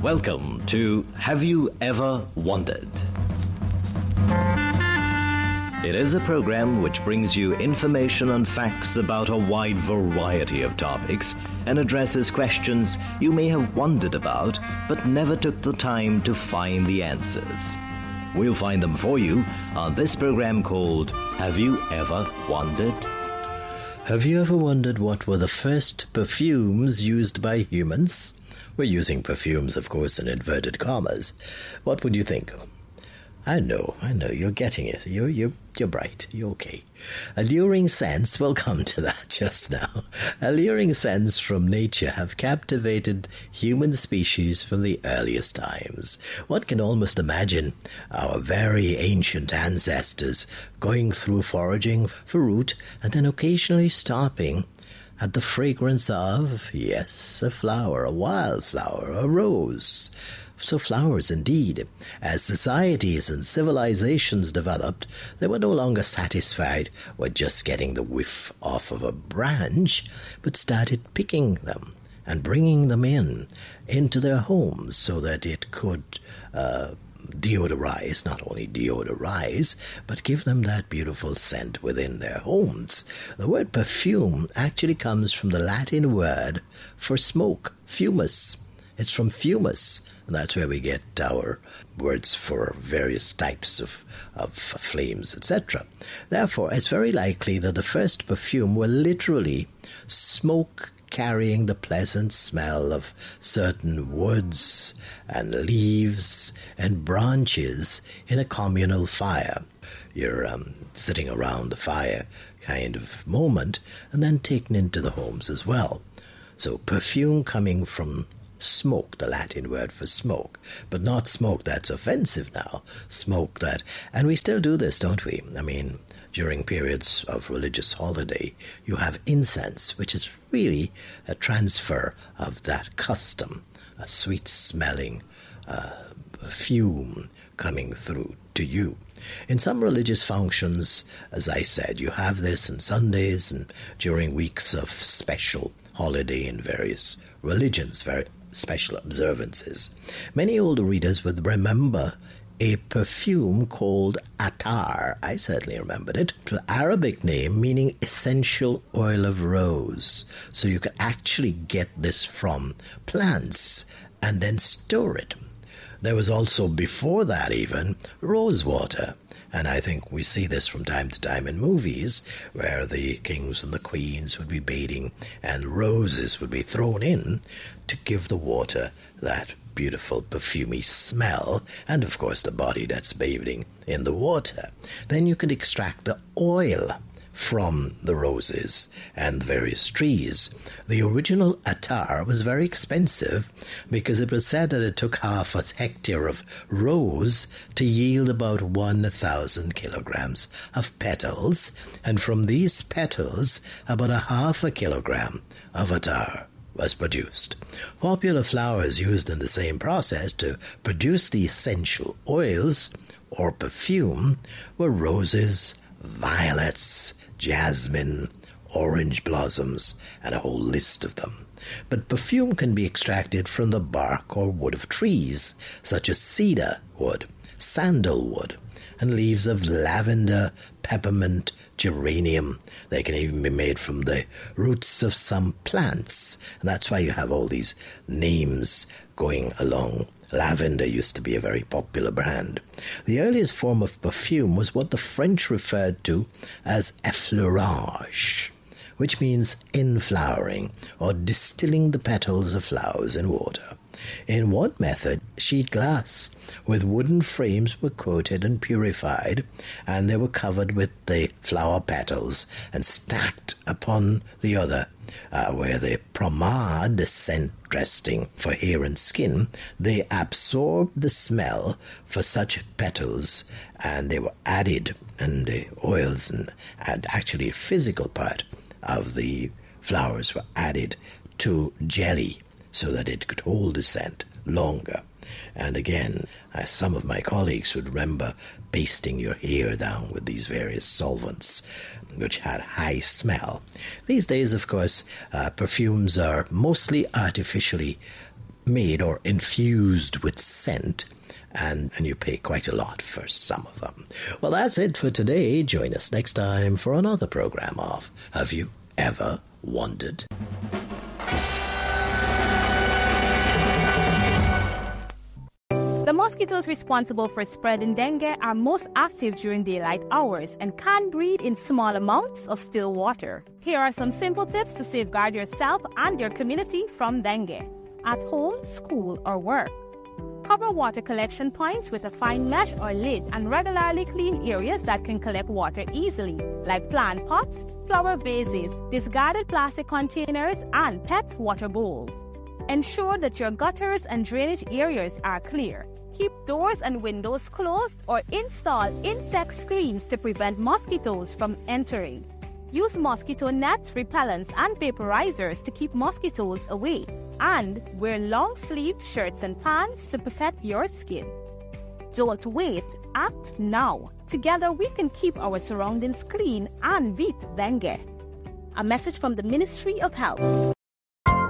Welcome to Have You Ever Wondered? It is a program which brings you information and facts about a wide variety of topics and addresses questions you may have wondered about but never took the time to find the answers. We'll find them for you on this program called Have You Ever Wondered? Have you ever wondered what were the first perfumes used by humans? We're using perfumes, of course, in inverted commas. What would you think? I know, you're getting it. You're bright. You're okay. Alluring scents, we'll come to that just now. Alluring scents from nature have captivated human species from the earliest times. One can almost imagine our very ancient ancestors going through foraging for root and then occasionally stopping at the fragrance of, yes, a flower, a wildflower, a rose. So flowers indeed. As societies and civilizations developed, they were no longer satisfied with just getting the whiff off of a branch, but started picking them and bringing them into their homes so that it could deodorize, not only deodorize, but give them that beautiful scent within their homes. The word perfume actually comes from the Latin word for smoke, fumus. It's from fumus, and that's where we get our words for various types of flames, etc. Therefore, it's very likely that the first perfume were literally smoke carrying the pleasant smell of certain woods and leaves and branches in a communal fire. You're sitting around the fire kind of moment, and then taken into the homes as well. So perfume coming from smoke, the Latin word for smoke, but not smoke that's offensive now, smoke that, and we still do this, don't we? I mean, during periods of religious holiday, you have incense, which is really a transfer of that custom, a sweet-smelling fume coming through to you. In some religious functions, as I said, you have this on Sundays and during weeks of special holiday in various religions, very special observances. Many older readers would remember a perfume called attar. I certainly remembered it. The Arabic name meaning essential oil of rose. So you can actually get this from plants and then store it. There was also, before that even, rose water. And I think we see this from time to time in movies where the kings and the queens would be bathing and roses would be thrown in to give the water that beautiful perfumey smell, and of course the body that's bathing in the water. Then you could extract the oil from the roses and various trees. The original attar was very expensive because it was said that it took half a hectare of rose to yield about 1,000 kilograms of petals, and from these petals about a half a kilogram of attar was produced. Popular flowers used in the same process to produce the essential oils or perfume were roses, violets, jasmine, orange blossoms, and a whole list of them. But perfume can be extracted from the bark or wood of trees, such as cedar wood, sandalwood, and leaves of lavender, peppermint, geranium. They can even be made from the roots of some plants, and that's why you have all these names going along. Lavender used to be a very popular brand. The earliest form of perfume was what the French referred to as effleurage, which means inflowering or distilling the petals of flowers in water. In one method, sheet glass with wooden frames were coated and purified, and they were covered with the flower petals and stacked upon the other, where the pomade, the scent dressing for hair and skin, they absorbed the smell for such petals, and they were added, and the oils and actually a physical part of the flowers were added to jelly so that it could hold the scent longer. And again, some of my colleagues would remember pasting your hair down with these various solvents, which had high smell. These days, of course, perfumes are mostly artificially made or infused with scent, and you pay quite a lot for some of them. Well, that's it for today. Join us next time for another program of Have You Ever Wondered? The mosquitoes responsible for spreading dengue are most active during daylight hours and can breed in small amounts of still water. Here are some simple tips to safeguard yourself and your community from dengue. At home, school, or work. Cover water collection points with a fine mesh or lid and regularly clean areas that can collect water easily, like plant pots, flower vases, discarded plastic containers, and pet water bowls. Ensure that your gutters and drainage areas are clear. Keep doors and windows closed or install insect screens to prevent mosquitoes from entering. Use mosquito nets, repellents, and vaporizers to keep mosquitoes away. And wear long-sleeved shirts and pants to protect your skin. Don't wait, act now. Together we can keep our surroundings clean and beat dengue. A message from the Ministry of Health.